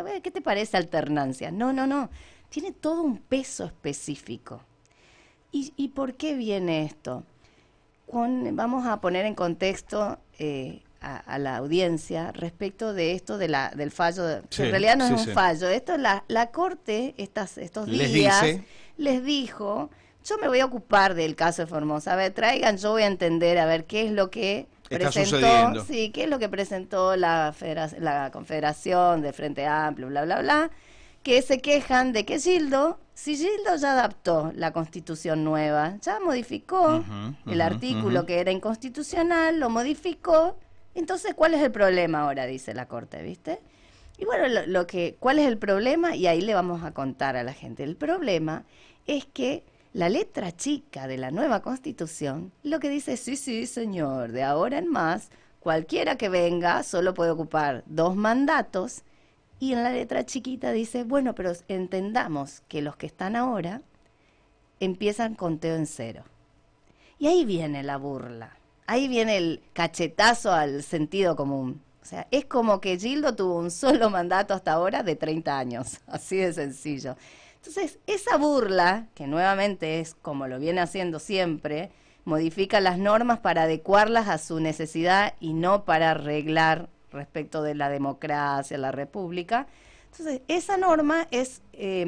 ¿qué te parece alternancia? No, no, no. Tiene todo un peso específico. ¿Y por qué viene esto? Vamos a poner en contexto a la audiencia respecto de esto del fallo, que en realidad no es un fallo. Esto es la Corte estos días les dijo, yo me voy a ocupar del caso de Formosa. A ver, traigan, yo voy a entender, a ver qué es lo que presentó, sí, qué es lo que presentó la Confederación de Frente Amplio, bla, bla, bla, que se quejan de que si Gildo ya adaptó la Constitución nueva, ya modificó el artículo que era inconstitucional, lo modificó, entonces ¿cuál es el problema ahora? Dice la Corte, ¿viste? Y bueno, ¿cuál es el problema? Y ahí le vamos a contar a la gente. El problema es que la letra chica de la nueva Constitución lo que dice, sí, señor, de ahora en más, cualquiera que venga solo puede ocupar 2 mandatos. Y en la letra chiquita dice, bueno, pero entendamos que los que están ahora empiezan conteo en 0. Y ahí viene la burla, ahí viene el cachetazo al sentido común. O sea, es como que Gildo tuvo un solo mandato hasta ahora de 30 años, así de sencillo. Entonces, esa burla, que nuevamente es como lo viene haciendo siempre, modifica las normas para adecuarlas a su necesidad y no para arreglar respecto de la democracia, la república. Entonces, esa norma es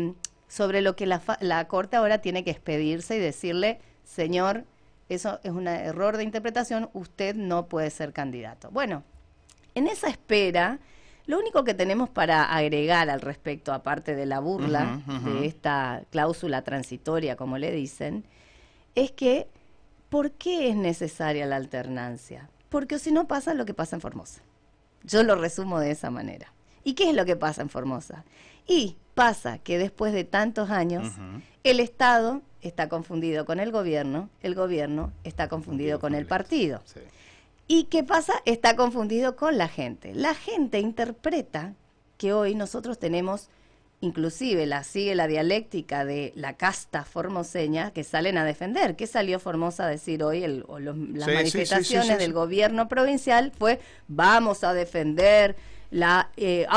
sobre lo que la Corte ahora tiene que expedirse y decirle, señor, eso es un error de interpretación, usted no puede ser candidato. Bueno, en esa espera, lo único que tenemos para agregar al respecto, aparte de la burla de esta cláusula transitoria, como le dicen, es que, ¿por qué es necesaria la alternancia? Porque si no pasa lo que pasa en Formosa. Yo lo resumo de esa manera. ¿Y qué es lo que pasa en Formosa? Y pasa que después de tantos años, el Estado está confundido con el gobierno está confundido con el partido. Sí. ¿Y qué pasa? Está confundido con la gente. La gente interpreta que hoy nosotros tenemos, inclusive sigue la dialéctica de la casta formoseña que salen a defender. ¿Qué salió Formosa a decir hoy? Las manifestaciones del gobierno provincial fue, vamos a defender la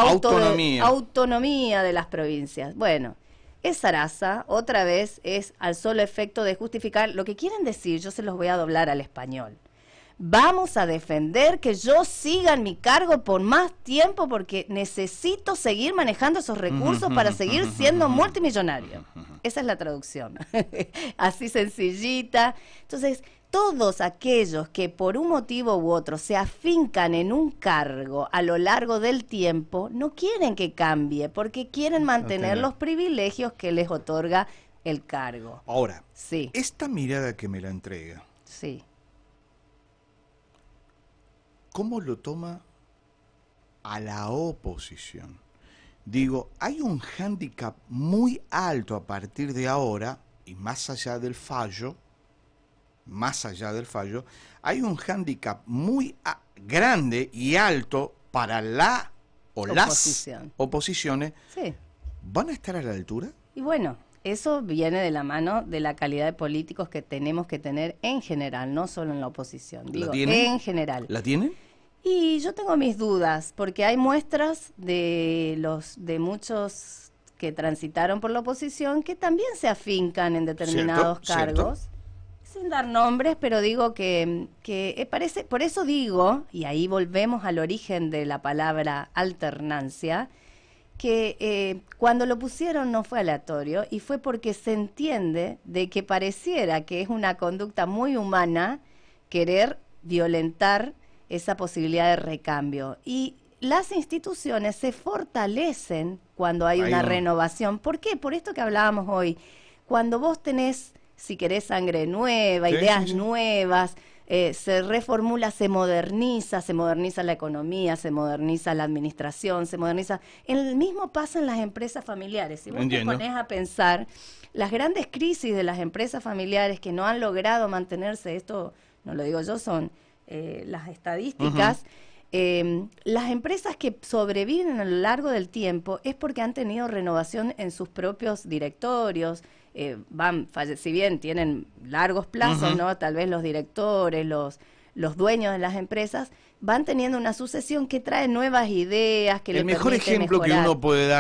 autonomía de las provincias. Bueno, esa raza, otra vez, es al solo efecto de justificar lo que quieren decir. Yo se los voy a doblar al español. Vamos a defender que yo siga en mi cargo por más tiempo porque necesito seguir manejando esos recursos para seguir siendo multimillonario. Esa es la traducción. Así sencillita. Entonces, todos aquellos que por un motivo u otro se afincan en un cargo a lo largo del tiempo, no quieren que cambie porque quieren mantener los privilegios que les otorga el cargo. Ahora, esta mirada que me la entrega. Sí. ¿Cómo lo toma a la oposición? Digo, hay un hándicap muy alto a partir de ahora, y más allá del fallo, hay un hándicap muy grande y alto para las oposiciones. Sí. ¿Van a estar a la altura? Y bueno, eso viene de la mano de la calidad de políticos que tenemos que tener en general, no solo en la oposición. Digo, en general. ¿La tienen? Y yo tengo mis dudas, porque hay muestras de muchos que transitaron por la oposición que también se afincan en determinados cargos, sin dar nombres, pero digo que parece, por eso digo, y ahí volvemos al origen de la palabra alternancia, que cuando lo pusieron no fue aleatorio y fue porque se entiende de que pareciera que es una conducta muy humana querer violentar esa posibilidad de recambio. Y las instituciones se fortalecen cuando hay una renovación. ¿Por qué? Por esto que hablábamos hoy. Cuando vos tenés, si querés, sangre nueva, ideas nuevas, se reformula, se moderniza la economía, se moderniza la administración, se moderniza. El mismo pasa en las empresas familiares. Si vos te ponés a pensar, las grandes crisis de las empresas familiares que no han logrado mantenerse, esto no lo digo yo, son las estadísticas, las empresas que sobreviven a lo largo del tiempo es porque han tenido renovación en sus propios directorios, si bien tienen largos plazos, ¿no? Tal vez los directores, los dueños de las empresas van teniendo una sucesión que trae nuevas ideas, que el mejor ejemplo mejorar. Que uno puede dar